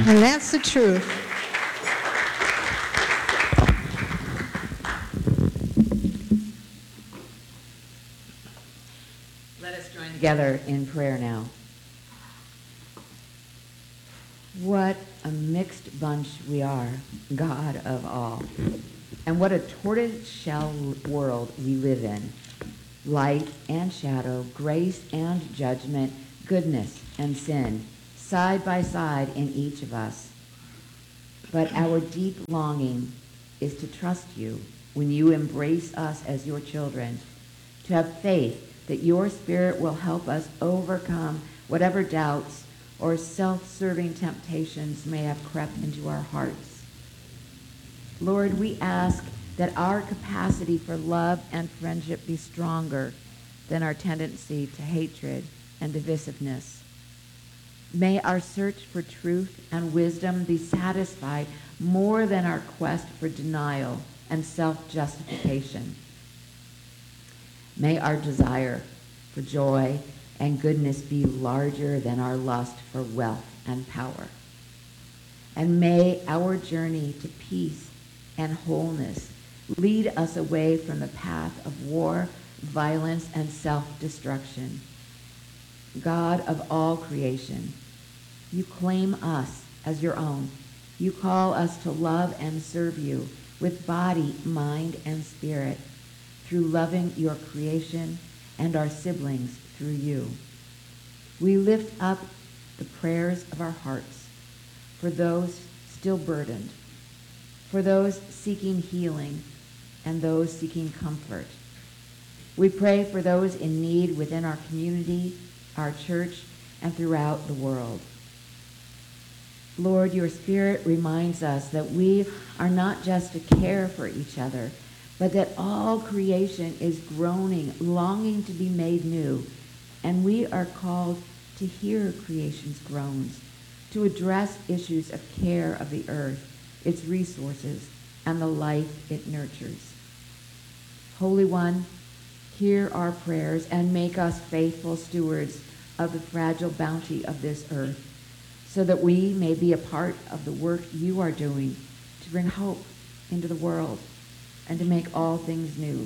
And that's the truth. Let us join together in prayer now. What a mixed bunch we are, God of all. And what a tortoise-shell world we live in. Light and shadow, grace and judgment, goodness and sin, side by side in each of us. But our deep longing is to trust you when you embrace us as your children, to have faith that your Spirit will help us overcome whatever doubts or self-serving temptations may have crept into our hearts. Lord, we ask that our capacity for love and friendship be stronger than our tendency to hatred and divisiveness. May our search for truth and wisdom be satisfied more than our quest for denial and self-justification. May our desire for joy and goodness be larger than our lust for wealth and power. And may our journey to peace and wholeness lead us away from the path of war, violence, and self-destruction. God of all creation, you claim us as your own. You call us to love and serve you with body, mind, and spirit through loving your creation and our siblings through you. We lift up the prayers of our hearts for those still burdened, for those seeking healing, and those seeking comfort. We pray for those in need within our community, our church, and throughout the world. Lord, your Spirit reminds us that we are not just to care for each other, but that all creation is groaning, longing to be made new, and we are called to hear creation's groans, to address issues of care of the earth, its resources, and the life it nurtures. Holy One, hear our prayers and make us faithful stewards of the fragile bounty of this earth, so that we may be a part of the work you are doing to bring hope into the world and to make all things new.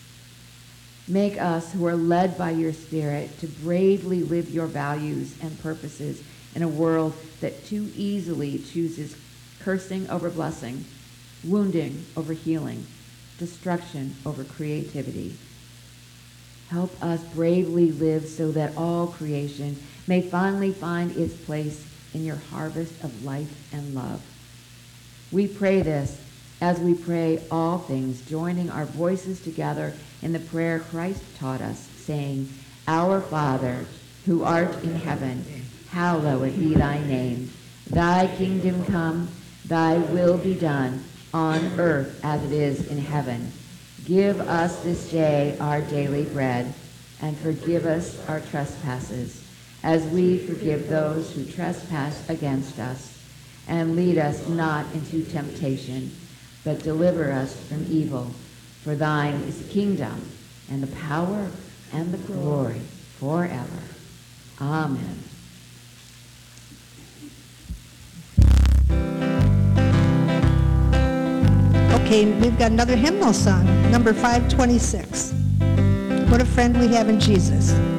Make us, who are led by your Spirit, to bravely live your values and purposes in a world that too easily chooses cursing over blessing, wounding over healing, destruction over creativity. Help us bravely live so that all creation may finally find its place in your harvest of life and love. We pray this as we pray all things, joining our voices together in the prayer Christ taught us, saying, Our Father, who art in heaven, hallowed be thy name. Thy kingdom come, thy will be done, on earth as it is in heaven. Give us this day our daily bread, and forgive us our trespasses, as we forgive those who trespass against us. And lead us not into temptation, but deliver us from evil. For thine is the kingdom, and the power, and the glory, forever. Amen. Okay, we've got another hymnal song, number 526. What a friend we have in Jesus.